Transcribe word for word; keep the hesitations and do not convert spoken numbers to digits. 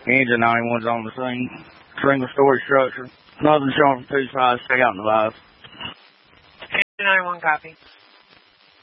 Engine ninety-one's on the scene. Single story structure. Nothing showing for two five. Stay out in the live. Engine ninety-one, copy.